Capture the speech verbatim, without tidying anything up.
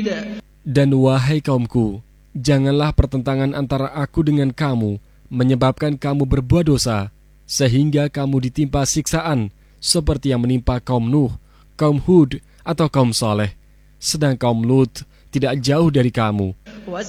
Dan wahai kaumku, janganlah pertentangan antara aku dengan kamu menyebabkan kamu berbuat dosa, sehingga kamu ditimpa siksaan seperti yang menimpa kaum Nuh, kaum Hud, atau kaum Saleh. Sedang kaum Lut tidak jauh dari kamu.